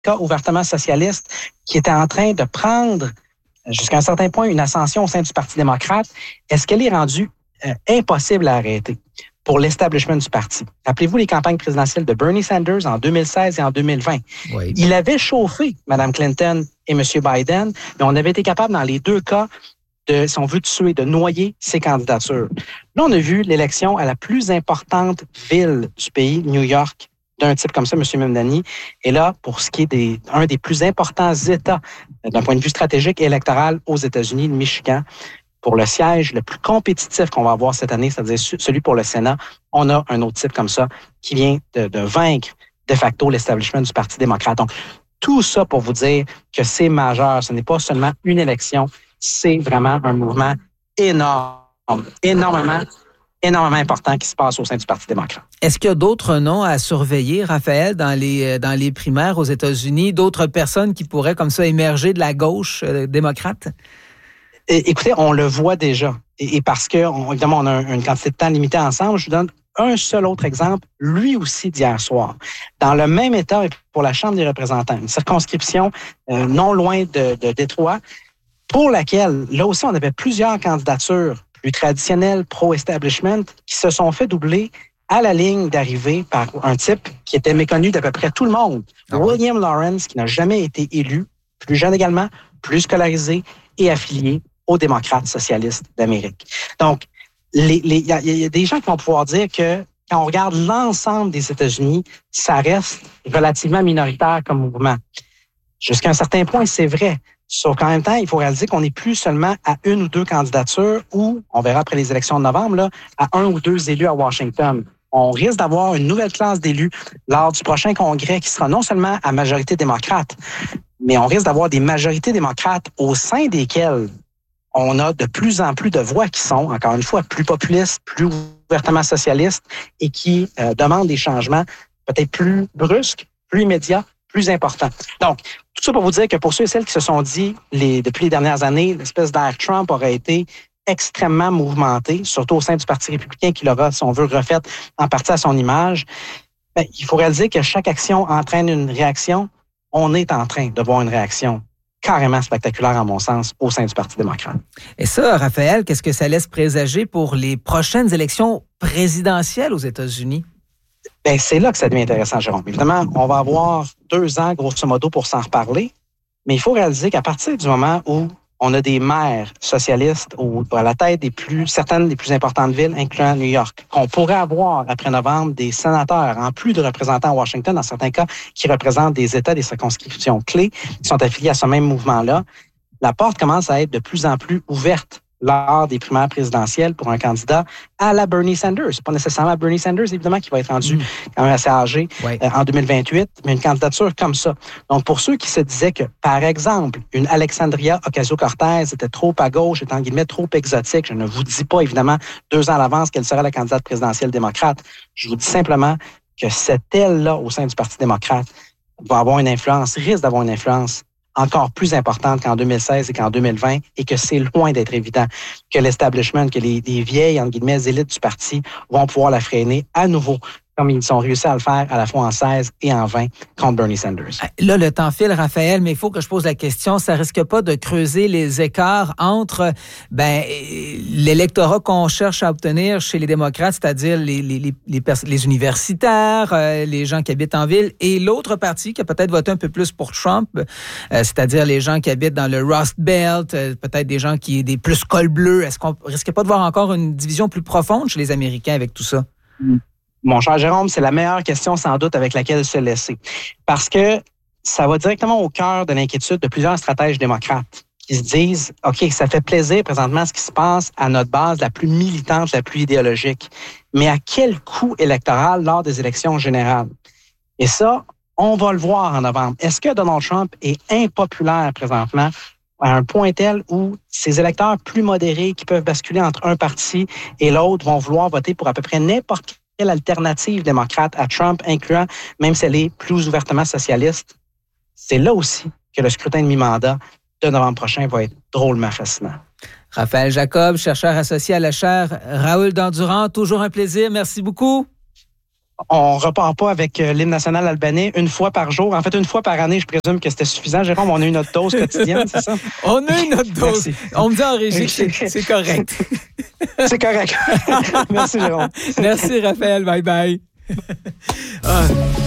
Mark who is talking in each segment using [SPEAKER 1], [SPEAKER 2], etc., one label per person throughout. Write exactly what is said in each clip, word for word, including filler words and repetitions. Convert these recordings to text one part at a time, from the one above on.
[SPEAKER 1] cas ouvertement socialiste qui était en train de prendre, jusqu'à un certain point, une ascension au sein du Parti démocrate, est-ce qu'elle est rendue euh, impossible à arrêter pour l'establishment du parti? Rappelez-vous les campagnes présidentielles de Bernie Sanders en deux mille seize et en deux mille vingt. Oui. Il avait chauffé Mme Clinton et M. Biden, mais on avait été capable, dans les deux cas, de, si on veut tuer, de noyer ses candidatures. Là, on a vu l'élection à la plus importante ville du pays, New York, d'un type comme ça, M. Mamdani. Et là, pour ce qui est des, un des plus importants États d'un point de vue stratégique et électoral aux États-Unis, le Michigan, pour le siège le plus compétitif qu'on va avoir cette année, c'est-à-dire celui pour le Sénat, on a un autre type comme ça qui vient de, de vaincre de facto l'establishment du Parti démocrate. Donc, tout ça pour vous dire que c'est majeur. Ce n'est pas seulement une élection, c'est vraiment un mouvement énorme, énormément, énormément important qui se passe au sein du Parti démocrate.
[SPEAKER 2] Est-ce qu'il y a d'autres noms à surveiller, Raphaël, dans les, dans les primaires aux États-Unis, d'autres personnes qui pourraient comme ça émerger de la gauche euh, démocrate?
[SPEAKER 1] Écoutez, on le voit déjà. Et parce que, on, évidemment, on a une quantité de temps limitée ensemble, je vous donne un seul autre exemple, lui aussi d'hier soir. Dans le même État, pour la Chambre des représentants, une circonscription euh, non loin de, de Détroit, pour laquelle, là aussi, on avait plusieurs candidatures plus traditionnelles, pro-establishment, qui se sont fait doubler à la ligne d'arrivée par un type qui était méconnu d'à peu près tout le monde. Ah oui. William Lawrence, qui n'a jamais été élu, plus jeune également, plus scolarisé et affilié aux démocrates socialistes d'Amérique. Donc, il y, y a des gens qui vont pouvoir dire que quand on regarde l'ensemble des États-Unis, ça reste relativement minoritaire comme mouvement. Jusqu'à un certain point, c'est vrai. Sauf qu'en même temps, il faut réaliser qu'on n'est plus seulement à une ou deux candidatures ou, on verra après les élections de novembre, là, à un ou deux élus à Washington. On risque d'avoir une nouvelle classe d'élus lors du prochain congrès qui sera non seulement à majorité démocrate, mais on risque d'avoir des majorités démocrates au sein desquelles on a de plus en plus de voix qui sont, encore une fois, plus populistes, plus ouvertement socialistes et qui euh, demandent des changements peut-être plus brusques, plus immédiats, plus importants. Donc, tout ça pour vous dire que pour ceux et celles qui se sont dit les, depuis les dernières années, l'espèce d'air Trump aurait été extrêmement mouvementé, surtout au sein du Parti républicain qui l'aura, si on veut, refait en partie à son image. Bien, il faut réaliser que chaque action entraîne une réaction. On est en train de voir une réaction carrément spectaculaire, à mon sens, au sein du Parti démocrate.
[SPEAKER 2] Et ça, Raphaël, qu'est-ce que ça laisse présager pour les prochaines élections présidentielles aux États-Unis?
[SPEAKER 1] Bien, c'est là que ça devient intéressant, Jérôme. Évidemment, on va avoir deux ans, grosso modo, pour s'en reparler, mais il faut réaliser qu'à partir du moment où on a des maires socialistes au, à la tête des plus, certaines des plus importantes villes, incluant New York, qu'on pourrait avoir, après novembre, des sénateurs, en plus de représentants à Washington, dans certains cas, qui représentent des États, des circonscriptions clés, qui sont affiliés à ce même mouvement-là, la porte commence à être de plus en plus ouverte lors des primaires présidentielles pour un candidat à la Bernie Sanders. C'est pas nécessairement Bernie Sanders, évidemment, qui va être rendu mmh. quand même assez âgé ouais. euh, en deux mille vingt-huit, mais une candidature comme ça. Donc, pour ceux qui se disaient que, par exemple, une Alexandria Ocasio-Cortez était trop à gauche, était en guillemets trop exotique, je ne vous dis pas, évidemment, deux ans à l'avance qu'elle sera la candidate présidentielle démocrate. Je vous dis simplement que cette aile-là, au sein du Parti démocrate, va avoir une influence, risque d'avoir une influence encore plus importante qu'en deux mille seize et qu'en deux mille vingt, et que c'est loin d'être évident que l'establishment, que les, les vieilles, entre guillemets, élites du parti vont pouvoir la freiner à nouveau, comme ils ont réussi à le faire à la fois en seize et en vingt contre Bernie Sanders.
[SPEAKER 2] Là, le temps file, Raphaël, mais il faut que je pose la question. Ça risque pas de creuser les écarts entre ben, l'électorat qu'on cherche à obtenir chez les démocrates, c'est-à-dire les, les, les, les, pers- les universitaires, euh, les gens qui habitent en ville, et l'autre parti qui a peut-être voté un peu plus pour Trump, euh, c'est-à-dire les gens qui habitent dans le Rust Belt, euh, peut-être des gens qui ont des plus col bleu. Est-ce qu'on risque pas de voir encore une division plus profonde chez les Américains avec tout ça?
[SPEAKER 1] Mm. Mon cher Jérôme, c'est la meilleure question sans doute avec laquelle se laisser. Parce que ça va directement au cœur de l'inquiétude de plusieurs stratèges démocrates qui se disent, OK, ça fait plaisir présentement ce qui se passe à notre base la plus militante, la plus idéologique. Mais à quel coût électoral lors des élections générales? Et ça, on va le voir en novembre. Est-ce que Donald Trump est impopulaire présentement à un point tel où ces électeurs plus modérés qui peuvent basculer entre un parti et l'autre vont vouloir voter pour à peu près n'importe quel alternative démocrate à Trump, incluant même si elle est plus ouvertement socialiste? C'est là aussi que le scrutin de mi-mandat de novembre prochain va être drôlement fascinant.
[SPEAKER 2] Raphaël Jacob, chercheur associé à la chaire Raoul Dandurand, toujours un plaisir. Merci beaucoup.
[SPEAKER 1] On repart pas avec l'hymne national albanais une fois par jour. En fait, une fois par année, je présume que c'était suffisant. Jérôme, on a eu notre dose quotidienne, c'est ça?
[SPEAKER 2] On a eu notre dose. Merci. On me dit en régie que c'est, c'est correct.
[SPEAKER 1] C'est correct. Merci, Jérôme.
[SPEAKER 2] Merci, Raphaël. Bye bye. Ah.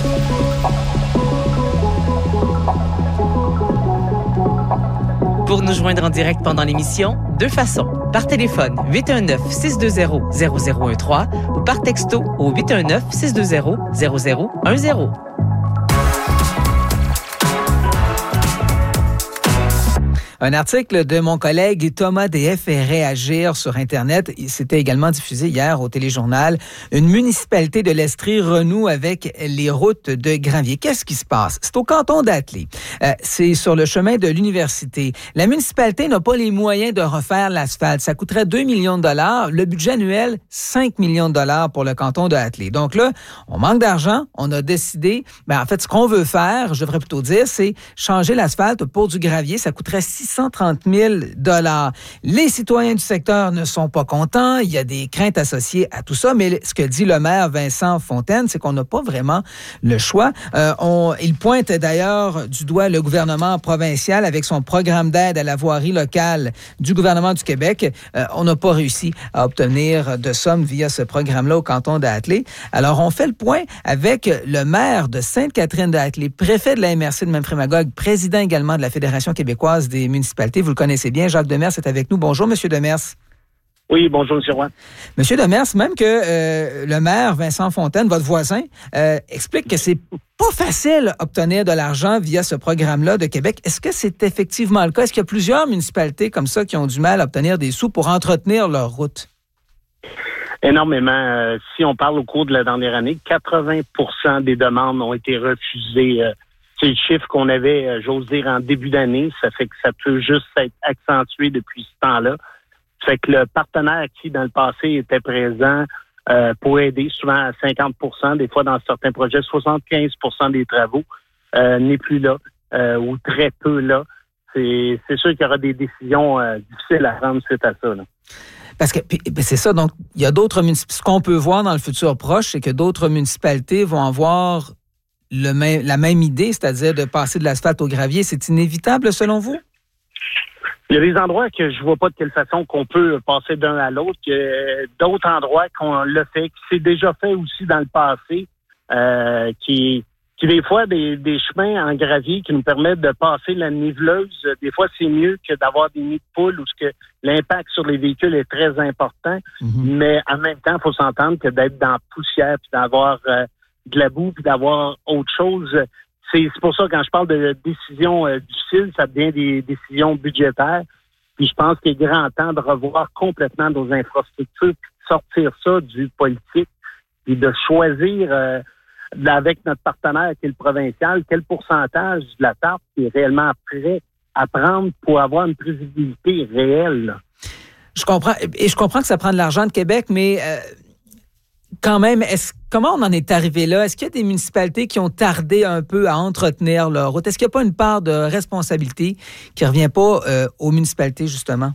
[SPEAKER 3] Pour nous joindre en direct pendant l'émission, deux façons. Par téléphone, huit un neuf, six deux zéro, zéro zéro un trois ou par texto au huit un neuf, six deux zéro, zéro zéro un zéro.
[SPEAKER 2] Un article de mon collègue Thomas D F fait réagir sur Internet. C'était également diffusé hier au Téléjournal. Une municipalité de l'Estrie renoue avec les routes de Granvier. Qu'est-ce qui se passe? C'est au canton d'Athlée. Euh, c'est sur le chemin de l'université. La municipalité n'a pas les moyens de refaire l'asphalte. Ça coûterait deux millions de dollars. Le budget annuel, cinq millions de dollars pour le canton de Athlée. Donc là, on manque d'argent. On a décidé, ben en fait, ce qu'on veut faire, je devrais plutôt dire, c'est changer l'asphalte pour du gravier. Ça coûterait six cent trente mille dollars. Les citoyens du secteur ne sont pas contents. Il y a des craintes associées à tout ça, mais ce que dit le maire Vincent Fontaine, c'est qu'on n'a pas vraiment le choix. Euh, on, il pointe d'ailleurs du doigt le gouvernement provincial avec son programme d'aide à la voirie locale du gouvernement du Québec. Euh, on n'a pas réussi à obtenir de sommes via ce programme-là au canton d'Athlée. Alors, on fait le point avec le maire de Sainte-Catherine-d'Athlée, préfet de la M R C de Memphremagog, président également de la Fédération québécoise des municipalités. Vous le connaissez bien. Jacques Demers est avec nous. Bonjour, M. Demers.
[SPEAKER 4] Oui, bonjour, M. Roy.
[SPEAKER 2] M. Demers, même que euh, le maire Vincent Fontaine, votre voisin, euh, explique que c'est pas facile d'obtenir de l'argent via ce programme-là de Québec. Est-ce que c'est effectivement le cas? Est-ce qu'il y a plusieurs municipalités comme ça qui ont du mal à obtenir des sous pour entretenir leur route?
[SPEAKER 4] Énormément. Euh, si on parle au cours de la dernière année, quatre-vingts pour cent des demandes ont été refusées. Euh, C'est le chiffre qu'on avait, euh, j'ose dire, en début d'année. Ça fait que ça peut juste être accentué depuis ce temps-là. Ça fait que le partenaire qui, dans le passé, était présent euh, pour aider, souvent à cinquante pour cent, des fois dans certains projets, soixante-quinze pour cent des travaux, euh, n'est plus là, euh, ou très peu là. C'est, c'est sûr qu'il y aura des décisions euh, difficiles à prendre suite à ça, là.
[SPEAKER 2] Parce que puis, c'est ça, donc il y a d'autres municipalités. Ce qu'on peut voir dans le futur proche, c'est que d'autres municipalités vont avoir Le même, la même idée, c'est-à-dire de passer de l'asphalte au gravier. C'est inévitable, selon vous?
[SPEAKER 4] Il y a des endroits que je vois pas de quelle façon qu'on peut passer d'un à l'autre. Il y a d'autres endroits qu'on l'a fait, qui s'est déjà fait aussi dans le passé, euh, qui, qui des fois des, des chemins en gravier qui nous permettent de passer la niveleuse. Des fois, c'est mieux que d'avoir des nids de poules où ce que l'impact sur les véhicules est très important. Mm-hmm. Mais en même temps, il faut s'entendre que d'être dans la poussière puis d'avoir euh, de la boue puis d'avoir autre chose. C'est, c'est pour ça, quand je parle de décisions euh, difficiles, ça devient des décisions budgétaires. Puis je pense qu'il est grand temps de revoir complètement nos infrastructures, puis de sortir ça du politique, puis de choisir euh, avec notre partenaire qui est le provincial, quel pourcentage de la tarte qui est réellement prêt à prendre pour avoir une prévisibilité réelle, là.
[SPEAKER 2] Je comprends. Et je comprends que ça prend de l'argent de Québec, mais... Euh... Quand même, est-ce, comment on en est arrivé là? Est-ce qu'il y a des municipalités qui ont tardé un peu à entretenir leur route? Est-ce qu'il n'y a pas une part de responsabilité qui ne revient pas euh, aux municipalités, justement?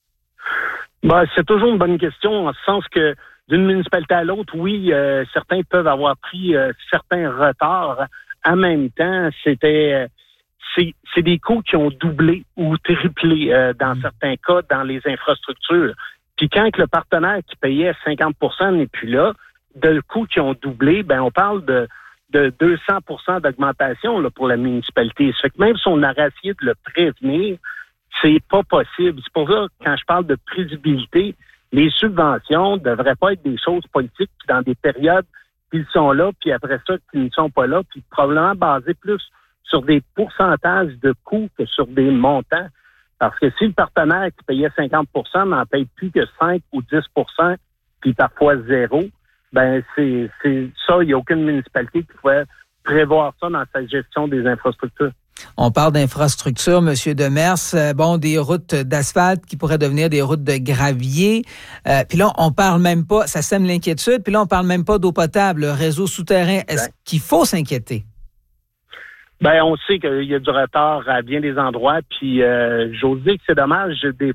[SPEAKER 4] Ben, c'est toujours une bonne question, en ce sens que d'une municipalité à l'autre, oui, euh, certains peuvent avoir pris euh, certains retards. En même temps, c'était euh, c'est, c'est des coûts qui ont doublé ou triplé euh, dans mmh. certains cas dans les infrastructures. Puis quand le partenaire qui payait cinquante pour cent n'est plus là, de coûts qui ont doublé, ben on parle de, de deux cents pour cent d'augmentation là, pour la municipalité. Ça fait que même si on a essayé de le prévenir, c'est pas possible. C'est pour ça que quand je parle de prévisibilité, les subventions ne devraient pas être des choses politiques qui dans des périodes qu'ils sont là, puis après ça, qu'ils ne sont pas là, puis probablement basées plus sur des pourcentages de coûts que sur des montants. Parce que si le partenaire qui payait cinquante pour cent n'en paye plus que cinq ou dix pour cent, puis parfois zéro, ben c'est, c'est ça, il n'y a aucune municipalité qui pourrait prévoir ça dans sa gestion des infrastructures.
[SPEAKER 2] On parle d'infrastructures, M. Demers. Bon, des routes d'asphalte qui pourraient devenir des routes de gravier. Euh, puis là, on parle même pas, ça sème l'inquiétude, puis là, on parle même pas d'eau potable, le réseau souterrain. Est-ce qu'il faut s'inquiéter?
[SPEAKER 4] Ben, on sait qu'il y a du retard à bien des endroits, puis euh, j'ose dire que c'est dommage. Des fois,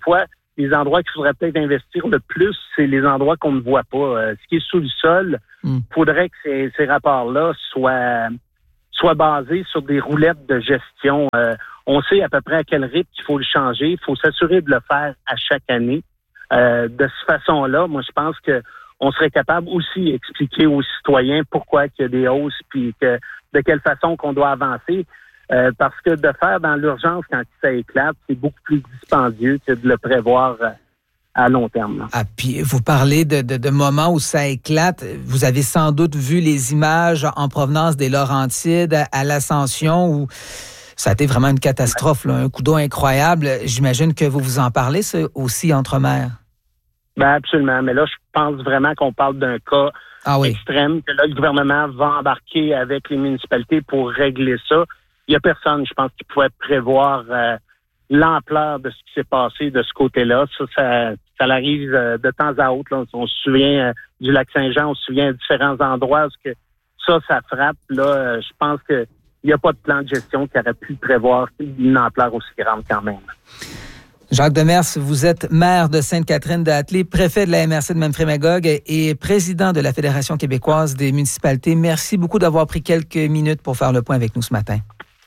[SPEAKER 4] les endroits qu'il faudrait peut-être investir le plus, c'est les endroits qu'on ne voit pas. Euh, ce qui est sous le sol, il mm. faudrait que ces, ces rapports-là soient, soient basés sur des roulettes de gestion. Euh, on sait à peu près à quel rythme il faut le changer. Il faut s'assurer de le faire à chaque année. Euh, de cette façon-là, moi, je pense que on serait capable aussi d'expliquer aux citoyens pourquoi il y a des hausses, puis que, de quelle façon qu'on doit avancer. Euh, parce que de faire dans l'urgence quand ça éclate, c'est beaucoup plus dispendieux que de le prévoir euh, à long terme. Là.
[SPEAKER 2] Ah, puis vous parlez de, de, de moments où ça éclate. Vous avez sans doute vu les images en provenance des Laurentides à, à l'Ascension où ça a été vraiment une catastrophe, là, un coup d'eau incroyable. J'imagine que vous vous en parlez ça, aussi entre maires.
[SPEAKER 4] Ben absolument, mais là, je pense vraiment qu'on parle d'un cas ah oui. extrême, que là, le gouvernement va embarquer avec les municipalités pour régler ça. Il n'y a personne, je pense, qui pouvait prévoir euh, l'ampleur de ce qui s'est passé de ce côté-là. Ça, ça, ça arrive euh, de temps à autre. Là. On se souvient euh, du lac Saint-Jean, on se souvient de différents endroits où que ça, ça frappe. Là, euh, je pense qu'il n'y a pas de plan de gestion qui aurait pu prévoir une ampleur aussi grande quand même.
[SPEAKER 2] Jacques Demers, vous êtes maire de Sainte-Catherine-de-Hatley, préfet de la M R C de Memphremagog et président de la Fédération québécoise des municipalités. Merci beaucoup d'avoir pris quelques minutes pour faire le point avec nous ce matin.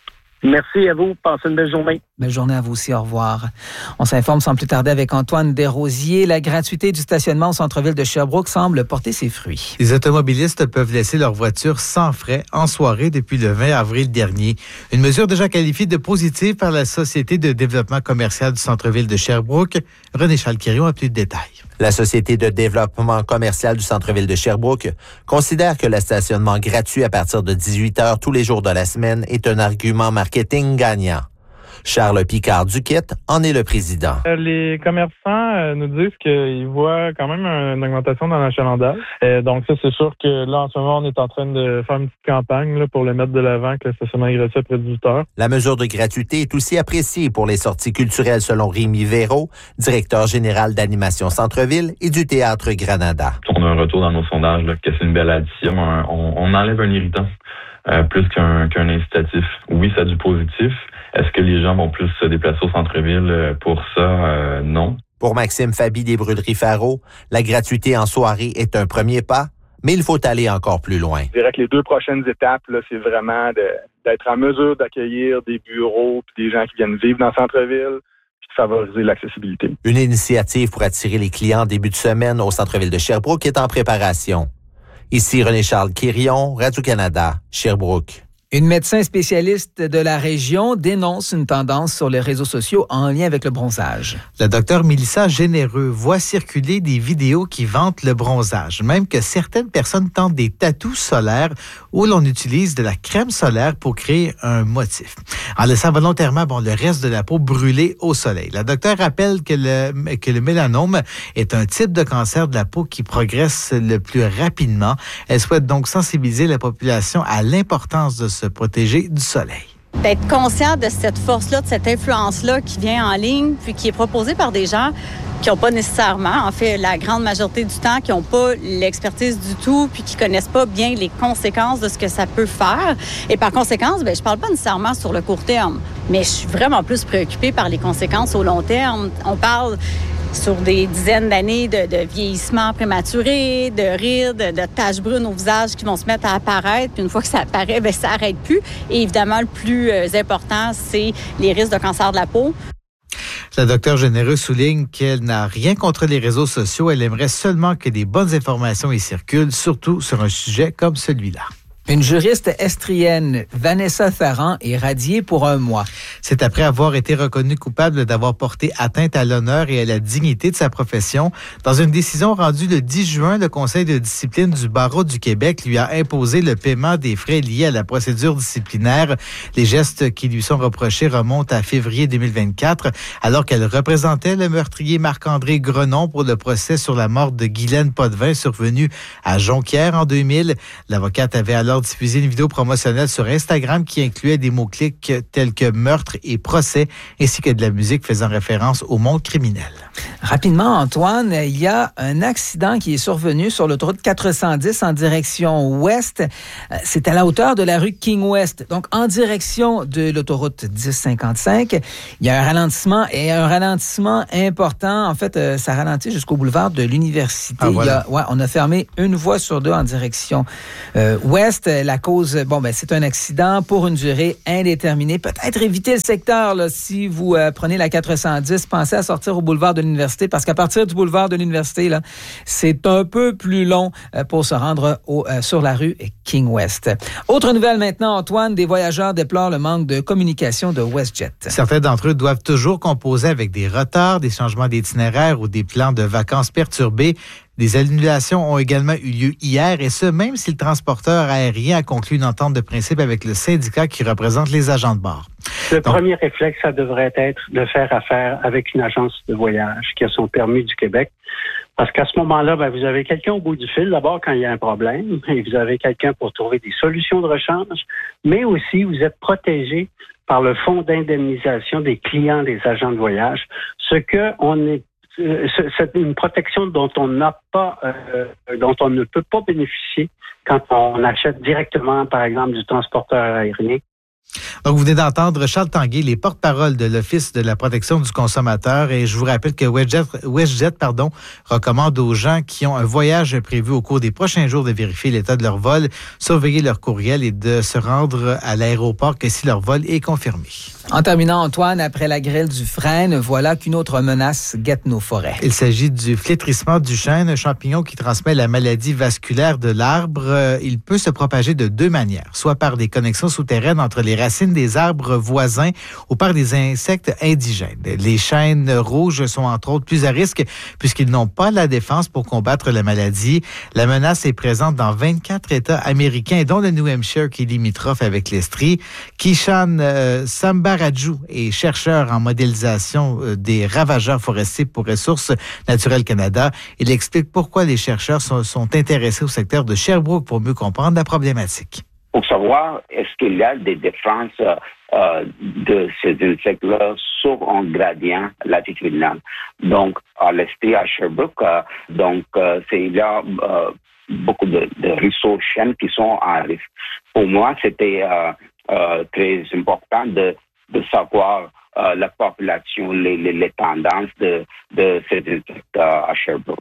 [SPEAKER 4] Merci à vous. Passez une belle journée.
[SPEAKER 2] Belle journée à vous aussi. Au revoir. On s'informe sans plus tarder avec Antoine Desrosiers. La gratuité du stationnement au centre-ville de Sherbrooke semble porter ses fruits.
[SPEAKER 5] Les automobilistes peuvent laisser leur voiture sans frais en soirée depuis le vingt avril dernier. Une mesure déjà qualifiée de positive par la Société de développement commercial du centre-ville de Sherbrooke. René-Charles Quirion a plus de détails.
[SPEAKER 6] La Société de développement commercial du centre-ville de Sherbrooke considère que le stationnement gratuit à partir de dix-huit heures tous les jours de la semaine est un argument marketing gagnant. Charles Picard-Duquette en est le président.
[SPEAKER 7] Les commerçants nous disent qu'ils voient quand même une augmentation dans l'achalandage. Donc ça, c'est sûr que là, en ce moment, on est en train de faire une petite campagne là, pour le mettre de l'avant, que le stationnement est gratuit après dix-huit heures.
[SPEAKER 6] La mesure de gratuité est aussi appréciée pour les sorties culturelles selon Rémi Véraud, directeur général d'animation Centre-Ville et du Théâtre Granada.
[SPEAKER 8] On a un retour dans nos sondages là, que c'est une belle addition. On, on enlève un irritant euh, plus qu'un, qu'un incitatif. Oui, ça a du positif. Est-ce que les gens vont plus se déplacer au centre-ville pour ça? Euh, non.
[SPEAKER 6] Pour Maxime Fabi des Brûleries Faro, la gratuité en soirée est un premier pas, mais il faut aller encore plus loin.
[SPEAKER 9] Je dirais que les deux prochaines étapes, là, c'est vraiment de, d'être en mesure d'accueillir des bureaux et des gens qui viennent vivre dans le centre-ville puis de favoriser l'accessibilité.
[SPEAKER 6] Une initiative pour attirer les clients début de semaine au centre-ville de Sherbrooke est en préparation. Ici René-Charles Quirion, Radio-Canada, Sherbrooke.
[SPEAKER 2] Une médecin spécialiste de la région dénonce une tendance sur les réseaux sociaux en lien avec le bronzage.
[SPEAKER 5] La docteure Mélissa Généreux voit circuler des vidéos qui vantent le bronzage, même que certaines personnes tentent des tatous solaires où l'on utilise de la crème solaire pour créer un motif, en laissant volontairement bon, le reste de la peau brûler au soleil. La docteure rappelle que le, que le mélanome est un type de cancer de la peau qui progresse le plus rapidement. Elle souhaite donc sensibiliser la population à l'importance de se protéger du soleil.
[SPEAKER 10] D'être conscient de cette force-là, de cette influence-là qui vient en ligne, puis qui est proposée par des gens qui n'ont pas nécessairement, en fait, la grande majorité du temps, qui n'ont pas l'expertise du tout, puis qui connaissent pas bien les conséquences de ce que ça peut faire. Et par conséquence, ben, je parle pas nécessairement sur le court terme, mais je suis vraiment plus préoccupée par les conséquences au long terme. On parle sur des dizaines d'années de, de vieillissement prématuré, de rides, de taches brunes au visage qui vont se mettre à apparaître. Puis une fois que ça apparaît, bien, ça n'arrête plus. Et évidemment, le plus euh, important, c'est les risques de cancer de la peau.
[SPEAKER 5] La docteure Généreux souligne qu'elle n'a rien contre les réseaux sociaux. Elle aimerait seulement que des bonnes informations y circulent, surtout sur un sujet comme celui-là.
[SPEAKER 2] Une juriste estrienne, Vanessa Ferrand, est radiée pour un mois.
[SPEAKER 5] C'est après avoir été reconnue coupable d'avoir porté atteinte à l'honneur et à la dignité de sa profession. Dans une décision rendue le dix juin, le Conseil de discipline du Barreau du Québec lui a imposé le paiement des frais liés à la procédure disciplinaire. Les gestes qui lui sont reprochés remontent à février deux mille vingt-quatre, alors qu'elle représentait le meurtrier Marc-André Grenon pour le procès sur la mort de Guylaine Potvin survenu à Jonquière en deux mille. L'avocate avait alors alors diffusé une vidéo promotionnelle sur Instagram qui incluait des mots-clics tels que meurtre et procès, ainsi que de la musique faisant référence au monde criminel.
[SPEAKER 2] Rapidement, Antoine, il y a un accident qui est survenu sur l'autoroute quatre cent dix en direction ouest. C'est à la hauteur de la rue King West, donc en direction de l'autoroute dix cinquante-cinq. Il y a un ralentissement et un ralentissement important. En fait, ça ralentit jusqu'au boulevard de l'Université. Ah, voilà. Il y a, ouais, on a fermé une voie sur deux en direction euh, ouest. La cause, bon, ben, c'est un accident pour une durée indéterminée. Peut-être éviter le secteur là, si vous euh, prenez la quatre cent dix. Pensez à sortir au boulevard de l'Université parce qu'à partir du boulevard de l'Université, là, c'est un peu plus long euh, pour se rendre au, euh, sur la rue King West. Autre nouvelle maintenant, Antoine, des voyageurs déplorent le manque de communication de WestJet.
[SPEAKER 5] Certains d'entre eux doivent toujours composer avec des retards, des changements d'itinéraire ou des plans de vacances perturbés. Des annulations ont également eu lieu hier, et ce, même si le transporteur aérien a conclu une entente de principe avec le syndicat qui représente les agents de bord.
[SPEAKER 11] Le Donc, premier réflexe, ça devrait être de faire affaire avec une agence de voyage qui a son permis du Québec. Parce qu'à ce moment-là, ben, vous avez quelqu'un au bout du fil, d'abord quand il y a un problème, et vous avez quelqu'un pour trouver des solutions de rechange, mais aussi vous êtes protégé par le fonds d'indemnisation des clients des agents de voyage, ce que on est c'est une protection dont on n'a pas, euh, dont on ne peut pas bénéficier quand on achète directement, par exemple, du transporteur aérien.
[SPEAKER 5] Donc, vous venez d'entendre Charles Tanguay, les porte-parole de l'Office de la protection du consommateur. Et je vous rappelle que WestJet, WestJet pardon, recommande aux gens qui ont un voyage prévu au cours des prochains jours de vérifier l'état de leur vol, surveiller leur courriel et de se rendre à l'aéroport que si leur vol est confirmé.
[SPEAKER 2] En terminant, Antoine, après la grêle du frêne, voilà qu'une autre menace guette nos forêts.
[SPEAKER 5] Il s'agit du flétrissement du chêne, un champignon qui transmet la maladie vasculaire de l'arbre. Il peut se propager de deux manières, soit par des connexions souterraines entre les racines des arbres voisins ou par des insectes indigènes. Les chênes rouges sont entre autres plus à risque puisqu'ils n'ont pas la défense pour combattre la maladie. La menace est présente dans vingt-quatre États américains, dont le New Hampshire qui est limitrophe avec l'Estrie. Kishan euh, Sambaraju est chercheur en modélisation euh, des ravageurs forestiers pour Ressources naturelles Canada. Il explique pourquoi les chercheurs sont, sont intéressés au secteur de Sherbrooke pour mieux comprendre la problématique.
[SPEAKER 12] Pour savoir est-ce qu'il y a des différences euh, de ces insectes-là sur un gradient latitudinal. Donc, à l'Estrie, à Sherbrooke, euh, donc euh, c'est, il y a euh, beaucoup de, de ressources chênes qui sont en risque. Pour moi, c'était euh, euh, très important de, de savoir euh, la population, les, les, les tendances de, de ces insectes euh, à Sherbrooke.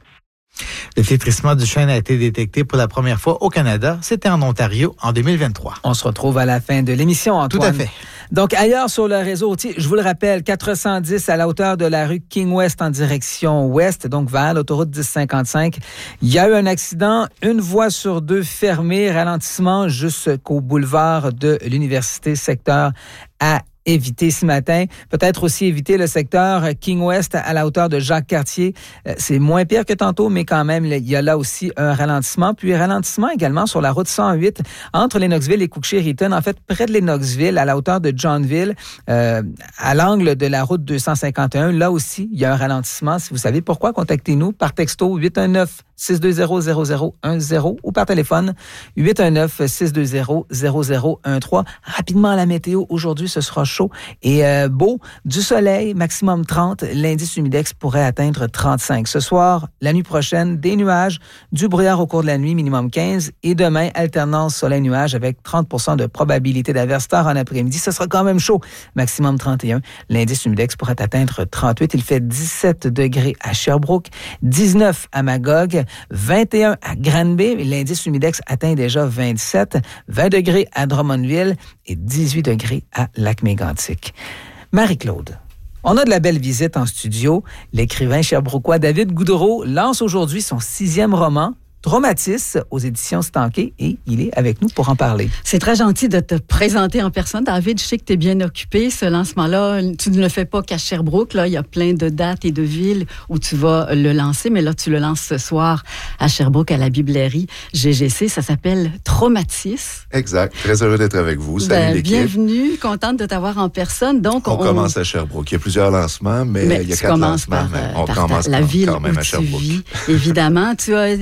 [SPEAKER 5] Le flétrissement du chêne a été détecté pour la première fois au Canada. C'était en Ontario en deux mille vingt-trois.
[SPEAKER 2] On se retrouve à la fin de l'émission, Antoine.
[SPEAKER 5] Tout à fait.
[SPEAKER 2] Donc, ailleurs sur le réseau routier, je vous le rappelle, quatre cent dix à la hauteur de la rue King West en direction ouest, donc vers l'autoroute dix cinquante-cinq. Il y a eu un accident, une voie sur deux fermée, ralentissement jusqu'au boulevard de l'Université, secteur à éviter ce matin. Peut-être aussi éviter le secteur King West à la hauteur de Jacques-Cartier. C'est moins pire que tantôt, mais quand même, il y a là aussi un ralentissement. Puis ralentissement également sur la route cent huit entre Lennoxville et Cookshay-Riton. En fait, près de Lennoxville, à la hauteur de Johnville, euh, à l'angle de la route deux cent cinquante et un. Là aussi, il y a un ralentissement. Si vous savez pourquoi, contactez-nous par texto huit un neuf, six deux zéro, zéro zéro un zéro ou par téléphone huit un neuf, six deux zéro, zéro zéro un trois. Rapidement, la météo. Aujourd'hui, ce sera chaud et euh, beau. Du soleil, maximum trente. L'indice humidex pourrait atteindre trente-cinq. Ce soir, la nuit prochaine, des nuages, du brouillard au cours de la nuit, minimum quinze. Et demain, alternance soleil-nuage avec trente pour cent de probabilité d'averse tard en après-midi. Ce sera quand même chaud, maximum trente et un. L'indice humidex pourrait atteindre trente-huit. Il fait dix-sept degrés à Sherbrooke, dix-neuf à Magog, vingt et un à Granby. L'indice humidex atteint déjà vingt-sept, vingt degrés à Drummondville et dix-huit degrés à Lac-Mégantic. Marie-Claude, on a de la belle visite en studio. L'écrivain sherbrookois David Goudreau lance aujourd'hui son sixième roman, Traumatis, aux éditions Stanké, et il est avec nous pour en parler.
[SPEAKER 13] C'est très gentil de te présenter en personne. David, je sais que tu es bien occupé. Ce lancement-là, tu ne le fais pas qu'à Sherbrooke. Là, il y a plein de dates et de villes où tu vas le lancer, mais là, tu le lances ce soir à Sherbrooke, à la Biblairie G G C. Ça s'appelle Traumatis.
[SPEAKER 14] Exact. Très heureux d'être avec vous. Salut
[SPEAKER 13] ben,
[SPEAKER 14] l'équipe.
[SPEAKER 13] Bienvenue. Contente de t'avoir en personne. Donc,
[SPEAKER 14] on,
[SPEAKER 13] on
[SPEAKER 14] commence à Sherbrooke. Il y a plusieurs lancements, mais, mais il y a quatre lancements.
[SPEAKER 13] Par,
[SPEAKER 14] mais on
[SPEAKER 13] par
[SPEAKER 14] commence
[SPEAKER 13] la ville
[SPEAKER 14] quand même
[SPEAKER 13] où
[SPEAKER 14] à Sherbrooke.
[SPEAKER 13] Tu vis, évidemment. Tu as quelques jours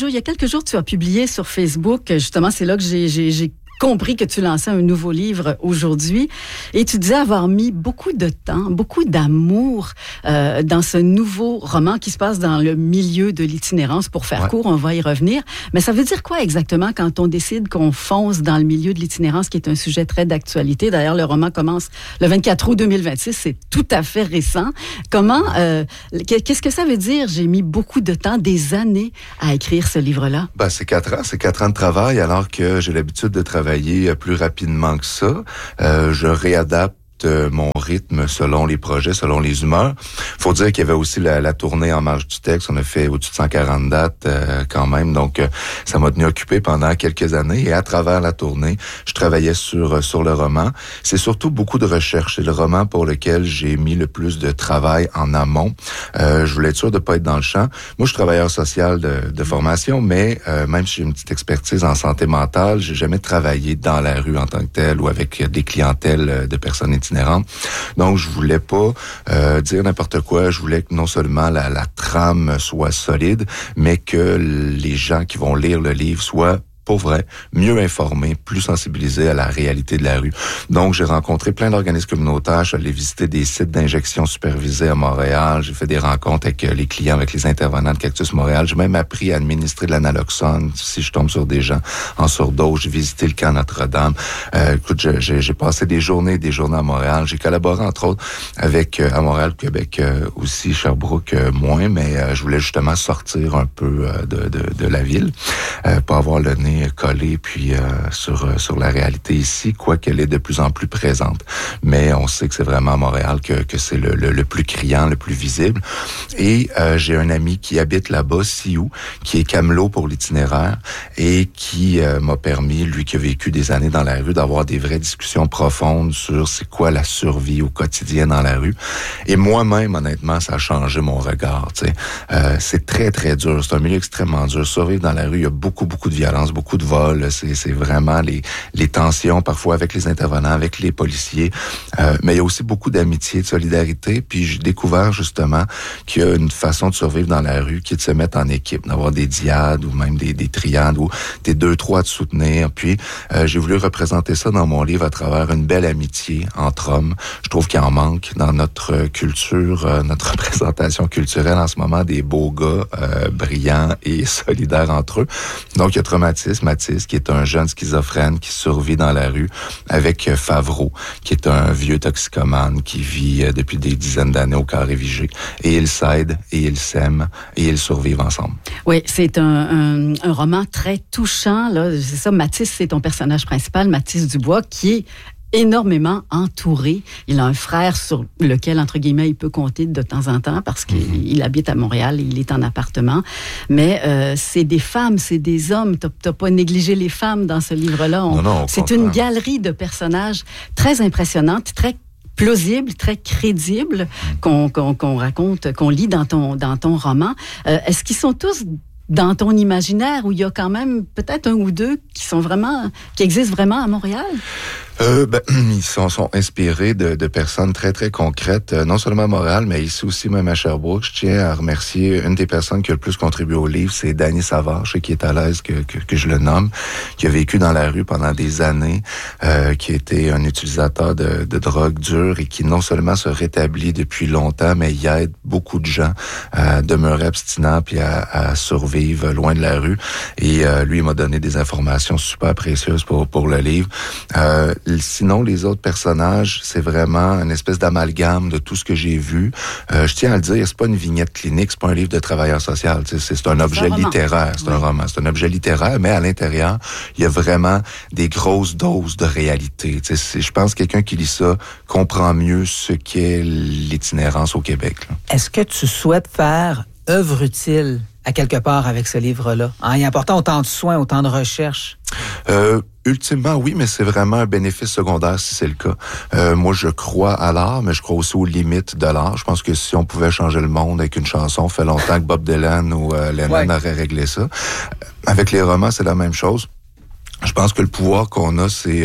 [SPEAKER 13] jours, il y a quelques jours, tu as publié sur Facebook, justement, c'est là que j'ai, j'ai, j'ai compris que tu lançais un nouveau livre aujourd'hui et tu disais avoir mis beaucoup de temps, beaucoup d'amour euh, dans ce nouveau roman qui se passe dans le milieu de l'itinérance. Pour faire ouais. court, on va y revenir. Mais ça veut dire quoi exactement quand on décide qu'on fonce dans le milieu de l'itinérance, qui est un sujet très d'actualité? D'ailleurs, le roman commence le vingt-quatre août deux mille vingt-six, c'est tout à fait récent. Comment, euh, qu'est-ce que ça veut dire? J'ai mis beaucoup de temps, des années à écrire ce livre-là.
[SPEAKER 14] Ben, c'est quatre ans, c'est quatre ans de travail, alors que j'ai l'habitude de travailler plus rapidement que ça. Euh, je réadapte mon rythme selon les projets, selon les humeurs. Faut dire qu'il y avait aussi la, la tournée en marge du texte. On a fait au-dessus de cent quarante dates euh, quand même. Donc, euh, ça m'a tenu occupé pendant quelques années. Et à travers la tournée, je travaillais sur sur le roman. C'est surtout beaucoup de recherche. C'est le roman pour lequel j'ai mis le plus de travail en amont. Euh, je voulais être sûr de pas être dans le champ. Moi, je suis travailleur social de, de formation, mais euh, même si j'ai une petite expertise en santé mentale, j'ai jamais travaillé dans la rue en tant que tel ou avec des clientèles de personnes itinérantes. Donc, je voulais pas euh, dire n'importe quoi. Je voulais que non seulement la, la trame soit solide, mais que les gens qui vont lire le livre soient pour vrai, mieux informés, plus sensibilisés à la réalité de la rue. Donc, j'ai rencontré plein d'organismes communautaires. Je suis allé visiter des sites d'injection supervisés à Montréal. J'ai fait des rencontres avec les clients, avec les intervenants de Cactus Montréal. J'ai même appris à administrer de l'analoxone si je tombe sur des gens en surdose. J'ai visité le camp Notre-Dame. Euh, écoute, j'ai, j'ai passé des journées, des journées à Montréal. J'ai collaboré, entre autres, avec euh, à Montréal, Québec euh, aussi, Sherbrooke euh, moins, mais euh, je voulais justement sortir un peu euh, de, de, de la ville, euh, pas avoir le nez collé puis euh, sur euh, sur la réalité ici, quoiqu'elle est de plus en plus présente. Mais on sait que c'est vraiment à Montréal que que c'est le, le, le plus criant, le plus visible. Et euh, j'ai un ami qui habite là-bas, Sioux, qui est camelot pour l'itinéraire et qui euh, m'a permis, lui qui a vécu des années dans la rue, d'avoir des vraies discussions profondes sur c'est quoi la survie au quotidien dans la rue. Et moi-même, honnêtement, ça a changé mon regard. Tu sais, euh, c'est très très dur. C'est un milieu extrêmement dur. Survivre dans la rue, il y a beaucoup beaucoup de violence, beaucoup de vols, c'est, c'est vraiment les, les tensions parfois avec les intervenants, avec les policiers, euh, mais il y a aussi beaucoup d'amitié, de solidarité, puis j'ai découvert justement qu'il y a une façon de survivre dans la rue qui est de se mettre en équipe, d'avoir des diades ou même des, des triades où t'es deux, trois à te soutenir, puis euh, j'ai voulu représenter ça dans mon livre à travers une belle amitié entre hommes. Je trouve qu'il en manque dans notre culture, euh, notre représentation culturelle en ce moment, des beaux gars euh, brillants et solidaires entre eux. Donc il y a Traumatisme, Mathis, qui est un jeune schizophrène qui survit dans la rue, avec Favreau, qui est un vieux toxicomane qui vit depuis des dizaines d'années au Carré Vigée. Et ils s'aident, et ils s'aiment, et ils survivent ensemble.
[SPEAKER 13] Oui, c'est un, un, un roman très touchant. Là. C'est ça, Mathis, c'est ton personnage principal, Mathis Dubois, qui est énormément entouré. Il a un frère sur lequel, entre guillemets, il peut compter de temps en temps parce qu'il mm-hmm. habite à Montréal et il est en appartement. Mais euh, c'est des femmes, c'est des hommes. T'as, t'as pas négligé les femmes dans ce livre-là. On,
[SPEAKER 14] non, non,
[SPEAKER 13] c'est une galerie de personnages très impressionnante, très plausible, très crédible qu'on, qu'on, qu'on raconte, qu'on lit dans ton, dans ton roman. Euh, est-ce qu'ils sont tous dans ton imaginaire où il y a quand même peut-être un ou deux qui sont vraiment, qui existent vraiment à Montréal?
[SPEAKER 14] Euh, ben, ils sont, sont inspirés de, de personnes très, très concrètes, euh, non seulement à Montréal, mais ici aussi, même à Sherbrooke. Je tiens à remercier une des personnes qui a le plus contribué au livre, c'est Danny Savard, qui est à l'aise que, que, que je le nomme, qui a vécu dans la rue pendant des années, euh, qui a été un utilisateur de, de drogue dure et qui non seulement se rétablit depuis longtemps, mais il aide beaucoup de gens à demeurer abstinents puis à, à survivre loin de la rue. Et euh, lui, il m'a donné des informations super précieuses pour, pour le livre. Euh, Sinon, les autres personnages, c'est vraiment une espèce d'amalgame de tout ce que j'ai vu. Euh, je tiens à le dire, c'est pas une vignette clinique, c'est pas un livre de travailleur social. C'est, c'est un objet c'est un littéraire. C'est oui. un roman. C'est un objet littéraire, mais à l'intérieur, il y a vraiment des grosses doses de réalité. C'est, je pense que quelqu'un qui lit ça comprend mieux ce qu'est l'itinérance au Québec. Là.
[SPEAKER 2] Est-ce que tu souhaites faire œuvre utile à quelque part avec ce livre-là? En y apportant autant de soins, autant de recherche?
[SPEAKER 14] Euh, ultimement, oui, mais c'est vraiment un bénéfice secondaire si c'est le cas. Euh, moi, je crois à l'art, mais je crois aussi aux limites de l'art. Je pense que si on pouvait changer le monde avec une chanson, fait longtemps que Bob Dylan ou euh, Lennon ouais. aurait réglé ça. Avec les romans, c'est la même chose. Je pense que le pouvoir qu'on a, c'est... Euh,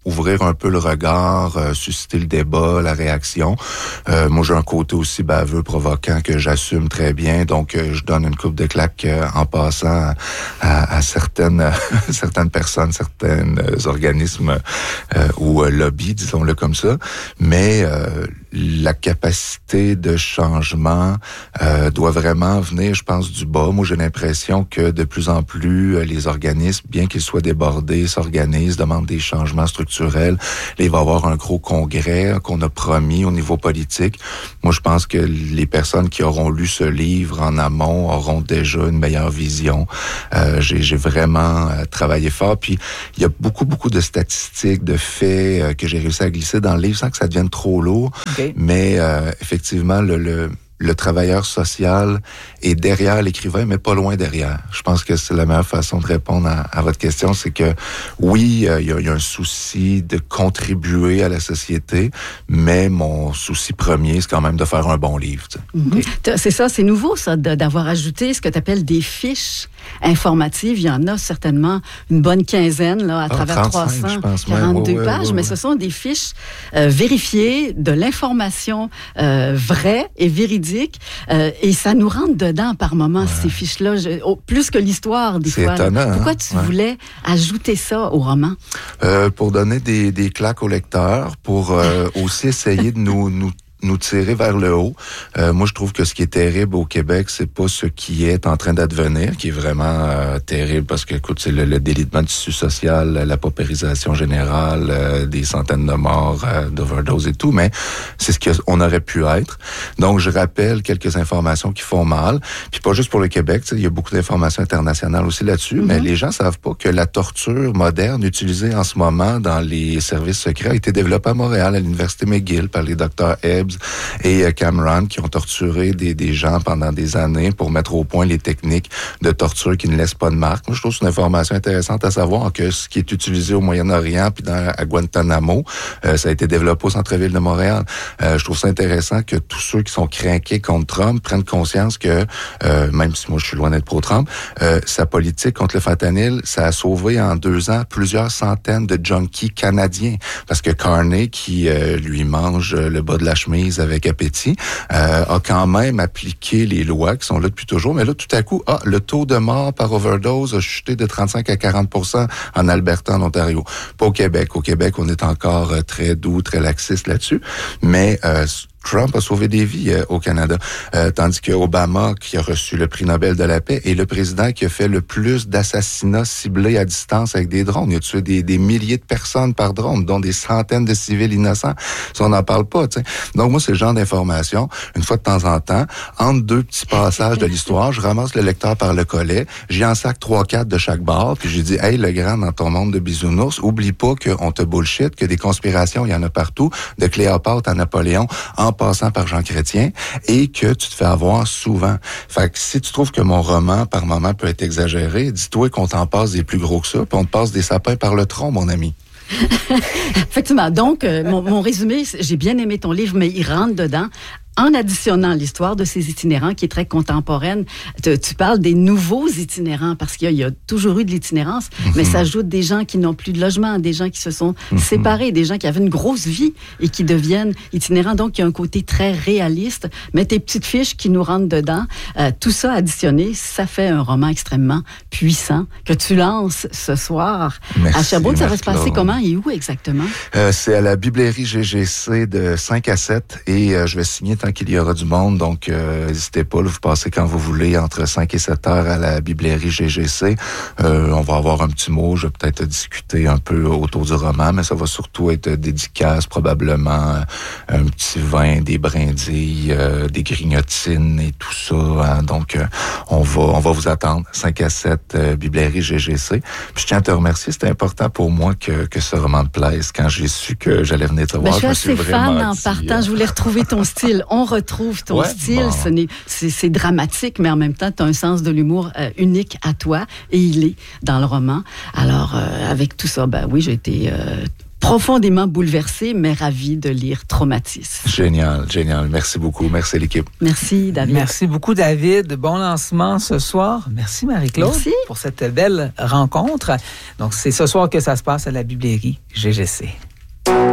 [SPEAKER 14] ouvrir un peu le regard, euh, susciter le débat, la réaction. Euh, moi, j'ai un côté aussi baveux, provoquant que j'assume très bien. Donc, euh, je donne une coupe de claques euh, en passant à, à certaines certaines personnes, certains organismes euh, ou euh, lobbies, disons-le comme ça. Mais euh, la capacité de changement euh, doit vraiment venir, je pense, du bas. Moi, j'ai l'impression que de plus en plus, euh, les organismes, bien qu'ils soient débordés, s'organisent, demandent des changements structurels. Là, il va y avoir un gros congrès qu'on a promis au niveau politique. Moi, je pense que les personnes qui auront lu ce livre en amont auront déjà une meilleure vision. Euh, j'ai, j'ai vraiment euh, travaillé fort. Puis, il y a beaucoup, beaucoup de statistiques, de faits euh, que j'ai réussi à glisser dans le livre sans que ça devienne trop lourd. Okay. Mais euh, effectivement, le, le, le travailleur social est derrière l'écrivain, mais pas loin derrière. Je pense que c'est la meilleure façon de répondre à, à votre question. C'est que oui, euh, il y a, y a un souci de contribuer à la société, mais mon souci premier, c'est quand même de faire un bon livre. Tu sais.
[SPEAKER 13] Mm-hmm. C'est ça, c'est nouveau, ça, de, d'avoir ajouté ce que tu appelles des fiches informatives. Il y en a certainement une bonne quinzaine là, à ah, travers trois cent quarante-deux ouais, ouais, pages, ouais, ouais, mais ce sont des fiches euh, vérifiées, de l'information euh, vraie et véridique, euh, et ça nous rentre dedans par moments, ouais. ces fiches-là, je, oh, plus que l'histoire des
[SPEAKER 14] c'est
[SPEAKER 13] fois.
[SPEAKER 14] Étonnant,
[SPEAKER 13] Pourquoi
[SPEAKER 14] hein?
[SPEAKER 13] tu
[SPEAKER 14] ouais.
[SPEAKER 13] voulais ajouter ça au roman?
[SPEAKER 14] Euh, pour donner des, des claques au lecteur, pour euh, aussi essayer de nous, nous nous tirer vers le haut. Euh, moi, je trouve que ce qui est terrible au Québec, c'est pas ce qui est en train d'advenir, qui est vraiment euh, terrible parce que, écoute, c'est le, le délitement du tissu social, la paupérisation générale, euh, des centaines de morts, euh, d'overdose et tout, mais c'est ce qu'on aurait pu être. Donc, je rappelle quelques informations qui font mal, puis pas juste pour le Québec, il y a beaucoup d'informations internationales aussi là-dessus, mm-hmm. mais les gens savent pas que la torture moderne utilisée en ce moment dans les services secrets a été développée à Montréal, à l'Université McGill, par les docteurs Ebbs et Cameron, qui ont torturé des, des gens pendant des années pour mettre au point les techniques de torture qui ne laissent pas de marque. Moi, je trouve que c'est une information intéressante à savoir que ce qui est utilisé au Moyen-Orient puis dans, à Guantanamo, euh, ça a été développé au centre-ville de Montréal. Euh, je trouve ça intéressant que tous ceux qui sont crinqués contre Trump prennent conscience que, euh, même si moi je suis loin d'être pro-Trump, euh, sa politique contre le fentanyl, ça a sauvé en deux ans plusieurs centaines de junkies canadiens. Parce que Carney, qui euh, lui mange le bas de la chemise avec appétit, euh, a quand même appliqué les lois qui sont là depuis toujours. Mais là, tout à coup, ah, le taux de mort par overdose a chuté de trente-cinq à quarante pour cent en Alberta, en Ontario. Pas au Québec. Au Québec, on est encore euh, très doux, très laxiste là-dessus. Mais euh, Trump a sauvé des vies euh, au Canada, euh, tandis que Obama, qui a reçu le prix Nobel de la paix, est le président qui a fait le plus d'assassinats ciblés à distance avec des drones. Il a tué des, des milliers de personnes par drone, dont des centaines de civils innocents. Ça, on n'en parle pas, tu sais. Donc, moi, c'est le genre d'information, une fois de temps en temps, entre deux petits passages de l'histoire, je ramasse le lecteur par le collet, j'y en sac trois, quatre de chaque barre, puis j'ai dit, hey, le grand, dans ton monde de bisounours, oublie pas qu'on te bullshit, que des conspirations, il y en a partout, de Cléopâtre à Napoléon, en passant par Jean Chrétien, et que tu te fais avoir souvent. Fait que si tu trouves que mon roman, par moment, peut être exagéré, dis-toi qu'on t'en passe des plus gros que ça, puis on te passe des sapins par le tronc, mon ami.
[SPEAKER 13] Effectivement. Donc, euh, mon, mon résumé, j'ai bien aimé ton livre, mais il rentre dedans. En additionnant l'histoire de ces itinérants qui est très contemporaine, tu, tu parles des nouveaux itinérants parce qu'il y a, il y a toujours eu de l'itinérance, mm-hmm. mais ça ajoute des gens qui n'ont plus de logement, des gens qui se sont mm-hmm. séparés, des gens qui avaient une grosse vie et qui deviennent itinérants. Donc, il y a un côté très réaliste, mais tes petites fiches qui nous rentrent dedans, euh, tout ça additionné, ça fait un roman extrêmement puissant que tu lances ce soir
[SPEAKER 14] merci,
[SPEAKER 13] à Sherbrooke. Ça va se
[SPEAKER 14] Claude.
[SPEAKER 13] passer comment et où exactement? Euh,
[SPEAKER 14] c'est à la Biblairie G G C de cinq à sept et euh, je vais signer qu'il y aura du monde, donc euh, n'hésitez pas, là, vous passez quand vous voulez entre cinq et sept heures à la Biblairie G G C. Euh, on va avoir un petit mot, je vais peut-être discuter un peu autour du roman, mais ça va surtout être dédicace, probablement un petit vin, des brindilles, euh, des grignotines et tout ça. Hein. Donc, euh, on va on va vous attendre, cinq à sept, euh, Biblairie G G C. Puis je tiens à te remercier, c'était important pour moi que, que ce roman te plaise. Quand j'ai su que j'allais venir te voir,
[SPEAKER 13] ben, je suis assez fan en
[SPEAKER 14] dit,
[SPEAKER 13] partant, je voulais retrouver ton style. On retrouve ton
[SPEAKER 14] ouais,
[SPEAKER 13] style.
[SPEAKER 14] Bon.
[SPEAKER 13] Ce n'est, c'est, c'est dramatique, mais en même temps, tu as un sens de l'humour euh, unique à toi et il est dans le roman. Alors, euh, avec tout ça, ben oui, j'ai été euh, profondément bouleversé, mais ravi de lire Traumatisme.
[SPEAKER 14] Génial, génial. Merci beaucoup. Merci l'équipe.
[SPEAKER 13] Merci, David.
[SPEAKER 2] Merci beaucoup, David. Bon lancement ce soir. Merci, Marie-Claude,
[SPEAKER 13] Merci.
[SPEAKER 2] pour cette belle rencontre. Donc, c'est ce soir que ça se passe à la Bibliothèque G G C.